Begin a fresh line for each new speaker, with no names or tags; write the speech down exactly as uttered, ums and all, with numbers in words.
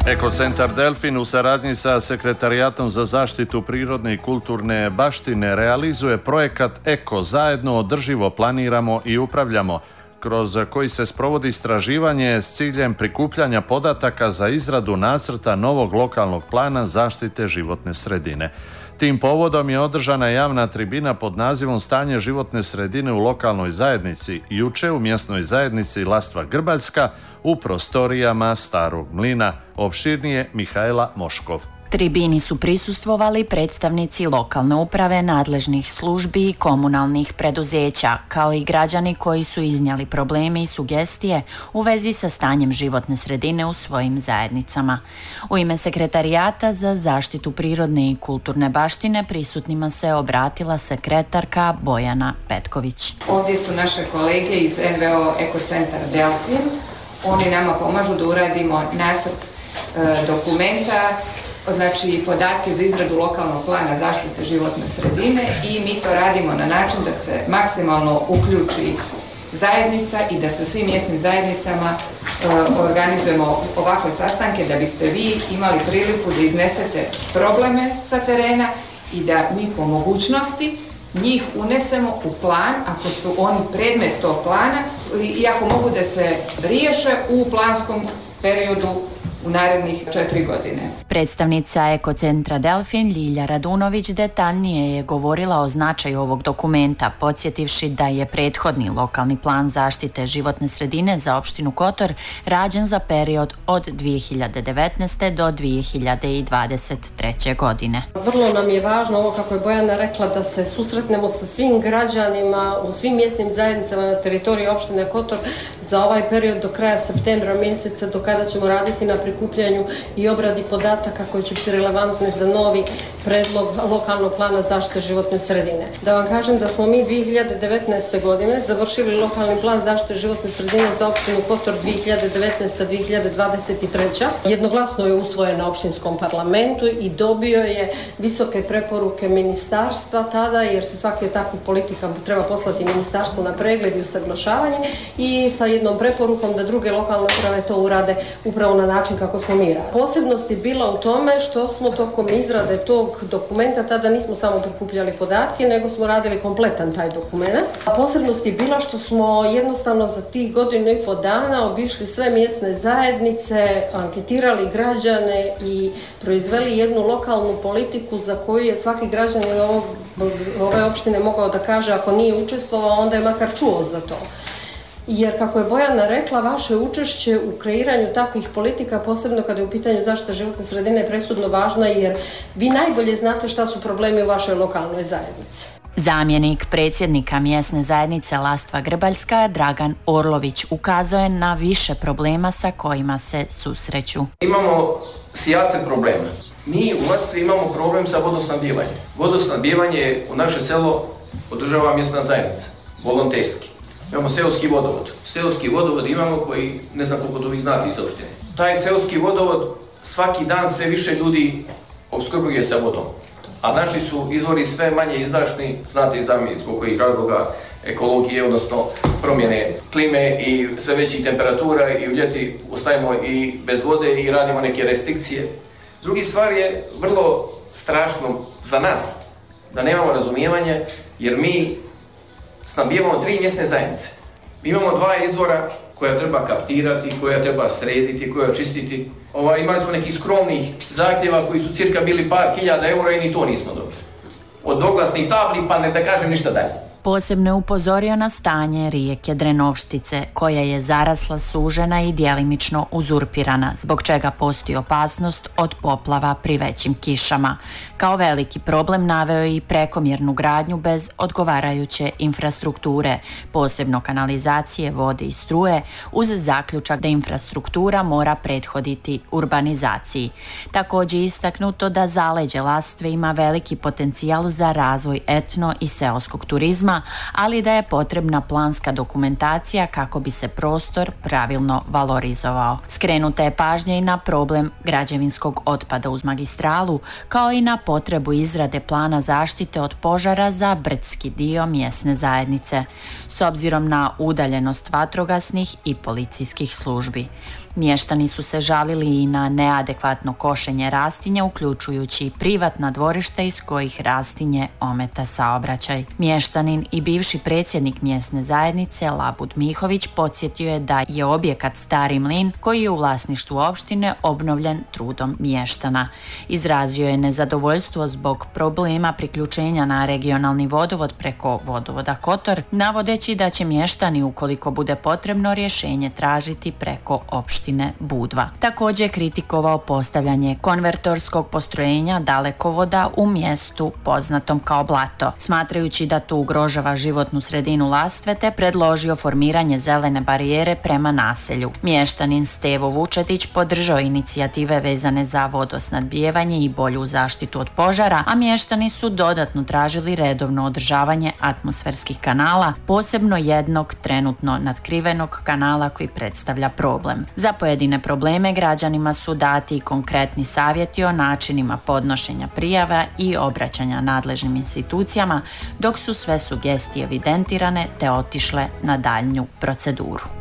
Ekocentar Delfin u saradnji sa Sekretarijatom za zaštitu prirodne i kulturne baštine realizuje projekat Eko zajedno održivo planiramo i upravljamo, kroz koji se sprovodi istraživanje s ciljem prikupljanja podataka za izradu nacrta novog lokalnog plana zaštite životne sredine. Tim povodom je održana javna tribina pod nazivom Stanje životne sredine u lokalnoj zajednici juče u mjesnoj zajednici Lastva Grbaljska u prostorijama Starog mlina. Opširnije Mihajla Moškov.
Tribini su prisustvovali predstavnici lokalne uprave, nadležnih službi i komunalnih preduzeća, kao i građani koji su iznijeli probleme i sugestije u vezi sa stanjem životne sredine u svojim zajednicama. U ime Sekretarijata za zaštitu prirodne i kulturne baštine prisutnima se obratila sekretarka Bojana Petković.
Ovdje su naše kolege iz en ve o Ekocentar Delfin. Oni nama pomažu da uradimo nacrt e, dokumenta, znači podatke za izradu lokalnog plana zaštite životne sredine, i mi to radimo na način da se maksimalno uključi zajednica i da sa svim mjesnim zajednicama e, organizujemo ovakve sastanke da biste vi imali priliku da iznesete probleme sa terena i da mi po mogućnosti njih unesemo u plan ako su oni predmet tog plana i ako mogu da se riješe u planskom periodu u narednih četiri godine.
Predstavnica Ekocentra Delfin Ljilja Radunović detaljnije je govorila o značaju ovog dokumenta, podsjetivši da je prethodni lokalni plan zaštite životne sredine za opštinu Kotor rađen za period od dvije hiljade devetnaeste. do dvije hiljade dvadeset treće. godine.
Vrlo nam je važno ovo, kako je Bojana rekla, da se susretnemo sa svim građanima u svim mjesnim zajednicama na teritoriji opštine Kotor za ovaj period do kraja septembra mjeseca, do kada ćemo raditi na prikupljanju i obradi podataka koji će biti relevantne za novi predlog lokalnog plana zaštite životne sredine. Da vam kažem da smo mi dvije hiljade devetnaeste. godine završili lokalni plan zaštite životne sredine za opštinu Kotor dvije hiljade devetnaeste. do dvije hiljade dvadeset treće. Jednoglasno je usvojen na opštinskom parlamentu i dobio je visoke preporuke ministarstva tada, jer se svaki od takvih politika treba poslati ministarstvu na pregled i usaglašavanje, i sa jednom preporukom da druge lokalne uprave to urade upravo na način kako smo mi radili. Posebnost je bila u tome što smo tokom izrade tog dokumenta, tada nismo samo prikupljali podatke, nego smo radili kompletan taj dokument. A posebnost je bila što smo jednostavno za tih godinu i po dana obišli sve mjesne zajednice, anketirali građane i proizveli jednu lokalnu politiku za koju je svaki građanin ovog, ove opštine mogao da kaže, ako nije učestvovao, onda je makar čuo za to. Jer, kako je Bojana rekla, vaše učešće u kreiranju takvih politika, posebno kada je u pitanju zaštita životne sredine, je presudno važna, jer vi najbolje znate šta su problemi u vašoj lokalnoj zajednici.
Zamjenik predsjednika mjesne zajednice Lastva Grbaljska, Dragan Orlović, ukazao je na više problema sa kojima se susreću.
Imamo sijaset problema. Mi u Lastvi imamo problem sa vodosnabdijevanjem. Vodosnabdijevanje u naše selo održava mjesna zajednica, volonterski. Imamo seoski vodovod. Seoski vodovod imamo koji, ne znam koliko to vi znate iz opštine. Taj seoski vodovod svaki dan sve više ljudi opskrbljuje sa vodom. A naši su izvori sve manje izdašni, znate i sami zbog kojih razloga, ekologije, odnosno promjene klime i sve većih temperatura, i u ljeti ostajemo i bez vode i radimo neke restrikcije. Drugi stvar je vrlo strašno za nas, da nemamo razumijevanje, jer mi snabdijevamo tri mjesne zajednice. Mi imamo dva izvora koja treba kaptirati, koja treba srediti, koja čistiti. Ovaj, imali smo nekih skromnih zahtjeva koji su cirka bili par hiljada eura i ni to nismo dobili. Od oglasnih tabli pa ne da kažem ništa dalje.
Posebno je upozorio na stanje rijeke Drenovštice, koja je zarasla, sužena i djelimično uzurpirana, zbog čega postoji opasnost od poplava pri većim kišama. Kao veliki problem naveo i prekomjernu gradnju bez odgovarajuće infrastrukture, posebno kanalizacije, vode i struje, uz zaključak da infrastruktura mora prethoditi urbanizaciji. Također istaknuto da zaleđe Lastve ima veliki potencijal za razvoj etno i seoskog turizma, ali da je potrebna planska dokumentacija kako bi se prostor pravilno valorizovao. Skrenuta je pažnja i na problem građevinskog otpada uz magistralu, kao i na potrebu izrade plana zaštite od požara za brdski dio mjesne zajednice, s obzirom na udaljenost vatrogasnih i policijskih službi. Mještani su se žalili i na neadekvatno košenje rastinja, uključujući i privatna dvorišta iz kojih rastinje ometa saobraćaj. Mještanin i bivši predsjednik mjesne zajednice Labud Mihović podsjetio je da je objekat Stari mlin, koji je u vlasništvu opštine, obnovljen trudom mještana. Izrazio je nezadovoljstvo zbog problema priključenja na regionalni vodovod preko vodovoda Kotor, navodeći da će mještani, ukoliko bude potrebno, rješenje tražiti preko opštine Budva. Također je kritikovao postavljanje konvertorskog postrojenja dalekovoda u mjestu poznatom kao Blato, smatrajući da tu ugrožava životnu sredinu Lastve, te predložio formiranje zelene barijere prema naselju. Mještanin Stevo Vučetić podržao inicijative vezane za vodosnadbijevanje i bolju zaštitu od požara, a mještani su dodatno tražili redovno održavanje atmosferskih kanala, posebno jednog trenutno natkrivenog kanala koji predstavlja problem. Za pojedine probleme građanima su dati i konkretni savjeti o načinima podnošenja prijava i obraćanja nadležnim institucijama, dok su sve sugestije evidentirane te otišle na daljnju proceduru.